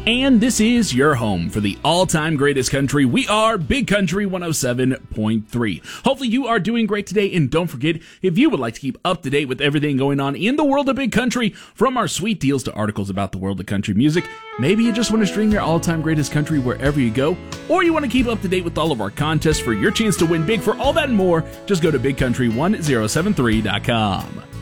And this is your home for the all-time greatest country. We are Big Country 107.3. Hopefully you are doing great today, and don't forget, if you would like to keep up to date with everything going on in the world of Big Country, from our sweet deals to articles about the world of country music, maybe you just want to stream your all-time greatest country wherever you go, or you want to keep up to date with all of our contests for your chance to win big. For all that and more, just go to BigCountry1073.com.